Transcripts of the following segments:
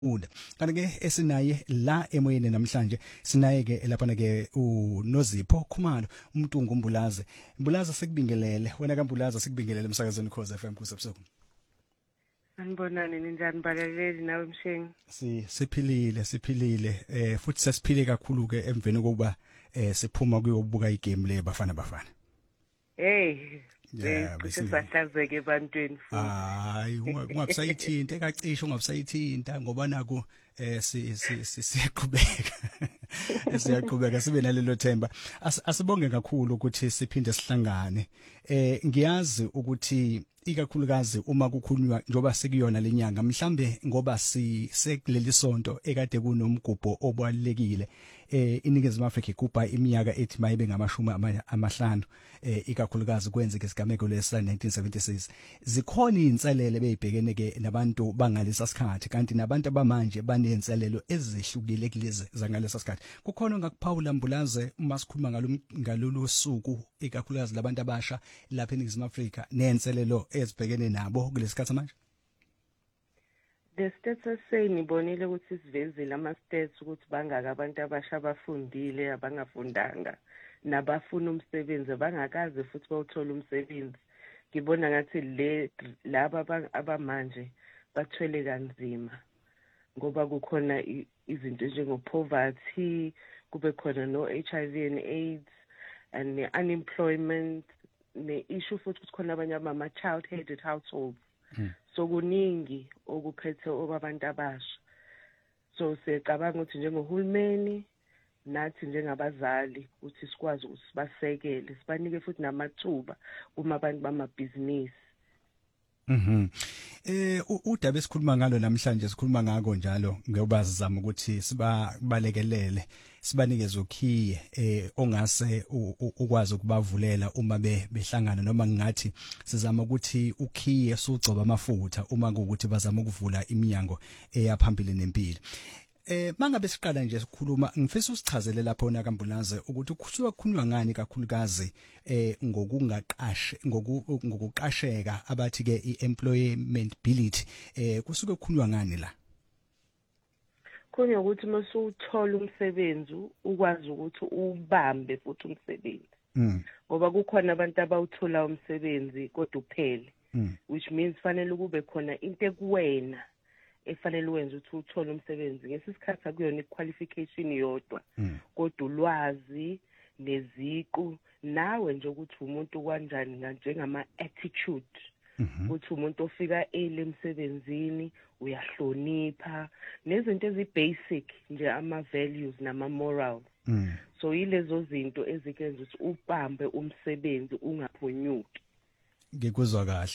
Kanti ke esinaye la emoyeni namhlanje sinaye ke lapha ke uNozipho Khumalo umntungu Mbulaze. Mbulaze sikubingelele. Wena kaMbulaze sikubingelele emsakazweni Khoza FM kusebusuku. Anibonani ninjani balaleli nawe Mshengi? Siphilile futhi sesiphile kakhulu ke emveni kokuba siphuma kuyobuka igame le bafana. Hey. Kusesahlazeke ebantwini futhi. Hayi ungabusayithinta ekacisho ungabusayithinta ngoba naku siyaqhubeka sibe nalelo themba. Asibonge kakhulu ukuthi siphinde sihlangane. Ngiyazi ukuthi ikakhulukazi uma kukhulunywa njoba sekuyona lenyanga mhlambe ngoba sekuleli sonto ekade kunomgubho obalekile iNingizimu Afrika igubha iminyaka ethi mayibe ngama50 ikakhulukazi kwenzeke isigameko lesa 1976 zikhona inselele beyibhekene ke nabantu bangalesa sikhathi kanti nabantu abamanje banenselelo ezihlukile kulezi zangalesa sikhathi kukhona ngakuphawula Mbulaze uma sikhuluma ngalolu suku ikakhulukazi labantu abasha lapha eNingizimu Afrika nenselelo ezibhekene nabo kulesikhathi manje. The stats say nibonile ukuthi sivezile ama stats ukuthi bangaka abantu abasha abafundile abangafundanga nabafuna umsebenzi bangakaze futhi bawuthola umsebenzi. Ngibona ngathi laba abamanje bathwele kanzima ngoba kukhona izinto njengo poverty, kube khona no HIV and AIDS and unemployment, ne issue futhi ukuthi khona abanye ama child headed households. So kuningi okuphethe obabantu abasha. So sicabanga ukuthi njengohulumeni nathi njengabazali ukuthi sikwazi ukuthi sibasekele sibanike futhi namathuba uma abantu bamabhizinisi. Udaba esikhuluma ngalo namhlanje sikhuluma ngako njalo ngoba sizama ukuthi sibalekelele sibanikeze ukhiye ongase ukwazi ukubavulela uma behlangana noma ngathi sizama ukuthi ukhiye sugcoba amafutha uma ukuthi bazama ukuvula iminyango eyaphambili nempilo. Mangabe siqala nje sikhuluma ngifisa usichazele lapho na kaMbulaze ukuthi kusuka kukhulunywa ngani kakhulukazi ngokuqasheka abathi ke iemployability kusuka kukhulunywa ngani la Kunya ukuthi masuthola umsebenzi ukwazi ukuthi ubambe futhi umsebenzi ngoba kukhona abantu abawuthola umsebenzi kodwa uphele which means fanele kube khona into ekuwena efanele wenze ukuthi uthole umsebenzi ngesikhathi akuyona iqualification yodwa kodwa ulwazi neziqu nawe nje ukuthi umuntu kanjani njengama attitude ukuthi umuntu ofika emsebenzini uyahlonipha nezinto ezibasic nje ama values nama morals so yilezo zinto ezikenza ukuthi ubambe umsebenzi ungaphonyuki ngikuzwa kahle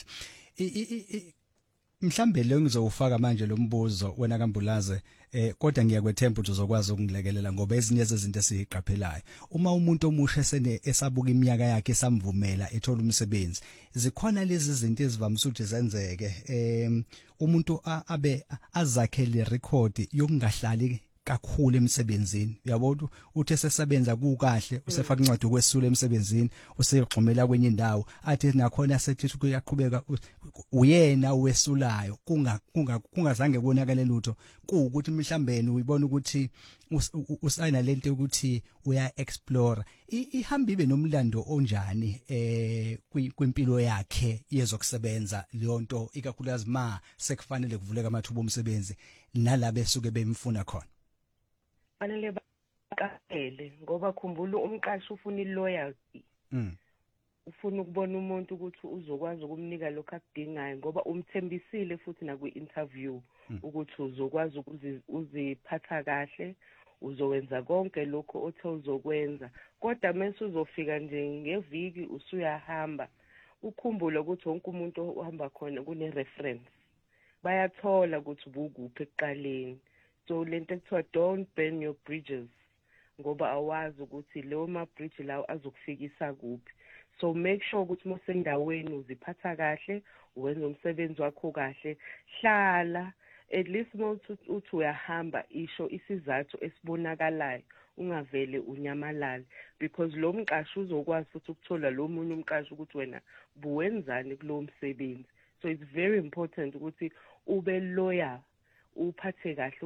mhlambe le ngizowufaka manje lo mbuzo wena kaMbulaze kodwa ngiyakwethemba ukuthi uzokwazi ukungilekelela ngoba ezinye zezinto esiziqaphelayo uma umuntu omusha esabuka iminyaka yakhe esamvumela ethola umsebenzi zikhona lezi zinto ezivamise ukuthi zenzeke umuntu abe azakhele record yokungahlali kakhulu emsebenzini uyabona uthi esesebenza kukahle usefaka incwadi ukwesula emsebenzini usegxumela kwenye indawo athi nakhona asethi kuyaqhubeka uyena owesulayo kungazange konakale lutho ukuthi mhlambeni uyibona ukuthi usayina lento ukuthi uya explore ihamba ibe nomlando onjani kwimpilo yakhe yezokusebenza leyo nto ikakhulukazi ma sekufanele kuvuleka amathuba omsebenzi nalabe suke bemfuna khona fanele baqaphele ngoba khumbula umqashi ufuna iloyalty ufuna ukubona umuntu ukuthi uzokwazi ukumnika lokho akudingayo ngoba umthembisile futhi na kwi-interview ukuthi uzokwazi uziphatha kahle uzowenza konke lokho othe uzokwenza kodwa mase uzofika nje ngeviki usuyahamba ukhumbule ukuthi wonke umuntu ohamba khona kune reference bayathola ukuthi ubukuphi ekuqaleni so lento ekuthiwa don't burn your bridges ngoba awazi ukuthi leyo ma bridge lawo azokufikisa kuphi so make sure ukuthi mosendaweni uziphatha kahle uwenza umsebenzi wakho kahle hlala at least uthi uyahamba isho isizathu esibonakalayo ungavele unyamalala because lo mqashi uzokwazi futhi ukuthola lo munye umqashi ukuthi wena buwenzani kulo msebenzi so it's very important ukuthi ube loyal uphathe kahle